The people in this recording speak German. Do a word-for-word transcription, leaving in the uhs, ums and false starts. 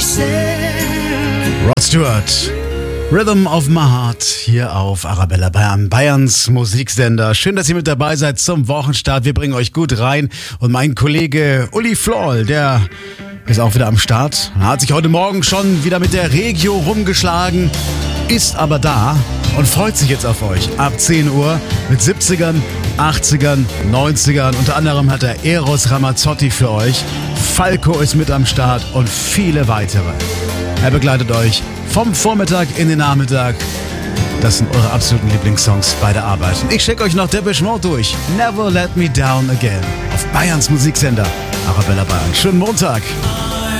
Rod Stewart, Rhythm of My Heart, hier auf Arabella Bayern, Bayerns Musiksender. Schön, dass ihr mit dabei seid zum Wochenstart. Wir bringen euch gut rein. Und mein Kollege Uli Floll, der ist auch wieder am Start. Er hat sich heute Morgen schon wieder mit der Regio rumgeschlagen, ist aber da und freut sich jetzt auf euch. Ab zehn Uhr mit siebzigern, achtzigern, neunzigern. Unter anderem hat er Eros Ramazzotti für euch. Falco ist mit am Start und viele weitere. Er begleitet euch vom Vormittag in den Nachmittag. Das sind eure absoluten Lieblingssongs bei der Arbeit. Und ich schicke euch noch Depeche Mode durch. Never Let Me Down Again. Auf Bayerns Musiksender. Arabella Bayern. Schönen Montag.